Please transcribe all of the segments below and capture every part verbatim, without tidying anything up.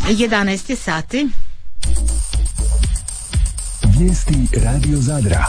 jedanaest je sati. Vijesti Radio Zadra.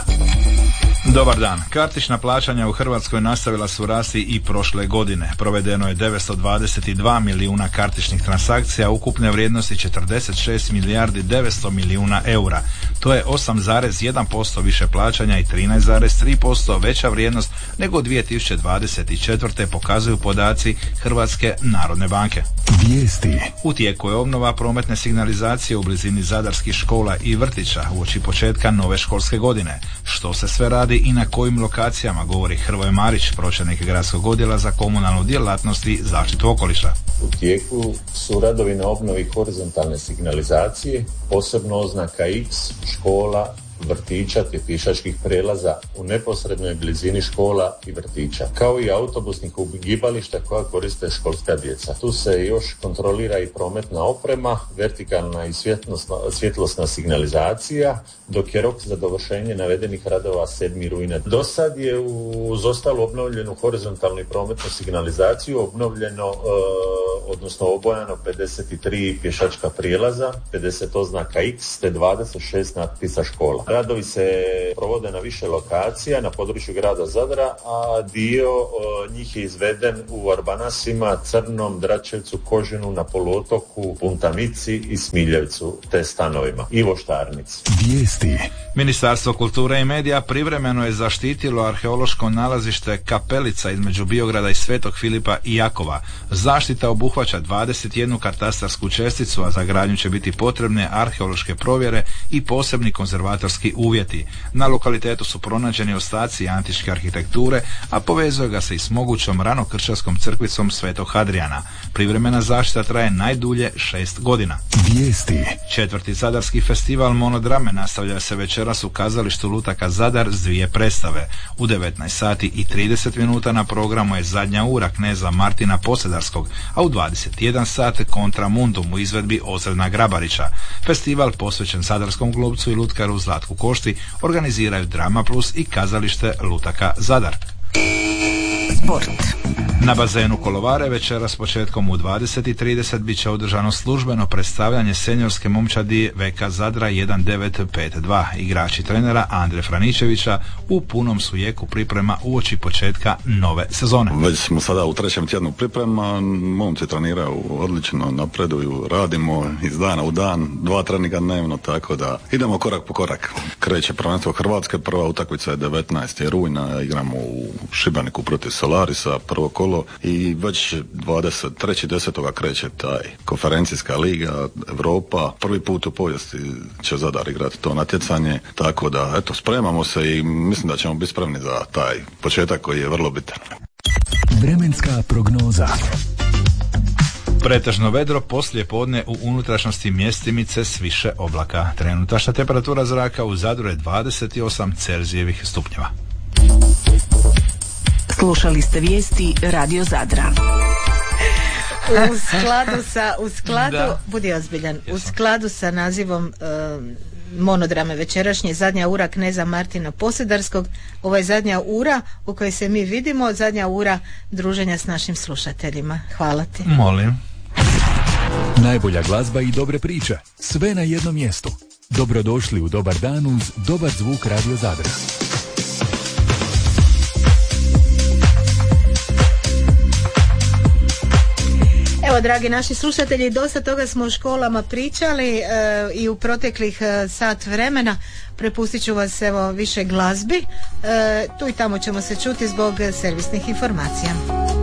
Dobar dan. Kartična plaćanja u Hrvatskoj nastavila su rasti i prošle godine. Provedeno je devetsto dvadeset dva milijuna kartičnih transakcija ukupne vrijednosti četrdeset šest milijardi devetsto milijuna eura. To je osam zarez jedan posto više plaćanja i trinaest zarez tri posto veća vrijednost nego dvije tisuće dvadeset četvrte pokazuju podaci Hrvatske narodne banke. Vijesti. U tijeku je obnova prometne signalizacije u blizini zadarskih škola i vrtića uoči početka nove školske godine. Što se sve radi i na kojim lokacijama, govori Hrvoje Marić, pročelnik gradskog odjela za komunalnu djelatnost i zaštitu okoliša. U tijeku su radovi na obnovi horizontalne signalizacije, posebno oznaka X, škola, vrtića te pješačkih prelaza u neposrednoj blizini škola i vrtića, kao i autobusnih ugibališta koja koriste školska djeca. Tu se još kontrolira i prometna oprema, vertikalna i svjetlosna, svjetlosna signalizacija, dok je rok za dovršenje navedenih radova sedmi rujna. Do sad je uz ostalu obnovljenu horizontalnu i prometnu signalizaciju obnovljeno, e, odnosno obojano pedeset tri pješačka prijelaza, pedeset oznaka X te dvadeset šest natpisa škola. Radovi se provode na više lokacija na području grada Zadra, a dio o, njih je izveden u Arbanasima, Crnom, Dračevcu, Kožinu, na poluotoku, Puntamici i Smiljevcu te stanovima i Voštarnici. Vijesti. Ministarstvo kulture i medija privremeno je zaštitilo arheološko nalazište Kapelica između Biograda i Svetog Filipa i Jakova. Zaštita obuhvaća dvadeset jednu katastarsku česticu, a za gradnju će biti potrebne arheološke provjere i posebni konzervatorski uvjeti. Na lokalitetu su pronađeni ostaci antičke arhitekture, a povezuje ga se i s mogućom ranokršćanskom crkvicom Svetog Hadrijana. Privremena zaštita traje najdulje šest godina. Vijesti. Četvrti zadarski festival monodrame nastavlja se večeras u kazalištu Lutaka Zadar s dvije predstave. U devetnaest sati i trideset minuta na programu je Zadnja ura kneza Martina Posedarskog, a u dvadeset jedan sat Kontra Mundum u izvedbi Ozrena Grabarića. Festival posvećen zadarskom glumcu i lutkaru Zlatku Košti organiziraju Drama Plus i kazalište Lutaka Zadar. Sport. Na bazenu Kolovare večera s početkom u dvadeset i trideset bit će održano službeno predstavljanje seniorske momčadi V K Zadra jedan devet pet dva. Igrači trenera Andre Franičevića u punom su jeku priprema uoči početka nove sezone. Već smo sada u trećem tjednu priprema, momci treniraju odlično, napreduju, radimo iz dana u dan, dva treninga dnevno, tako da idemo korak po korak. Kreće prvenstvo Hrvatske, prva utakmica je devetnaestog rujna, igramo u Šibeniku protiv Solarisa, prvo kolo, i već dvadeset trećeg desetog kreće taj konferencijska liga Europa. Prvi put u povijesti će Zadar igrati to natjecanje, tako da eto, spremamo se i mislim da ćemo biti spremni za taj početak koji je vrlo bitan. Vremenska prognoza. Pretežno vedro, poslije podne u unutrašnjosti mjestimice s više oblaka. Trenutačna temperatura zraka u Zadru je dvadeset osam Celzijevih stupnjeva. Slušali ste vijesti Radio Zadra. U skladu sa, u skladu, da. Budi ozbiljan, u skladu sa nazivom um, monodrame večerašnje Zadnja ura kneza Martina Posedarskog, ovo je zadnja ura u kojoj se mi vidimo, zadnja ura druženja s našim slušateljima. Hvala ti. Molim. Najbolja glazba i dobre priče, sve na jednom mjestu. Dobrodošli u Dobar dan uz dobar zvuk Radio Zadra. Evo, dragi naši slušatelji, dosta toga smo u školama pričali e, i u proteklih e, sat vremena. Prepustit ću vas evo više glazbi. E, tu i tamo ćemo se čuti zbog servisnih informacija.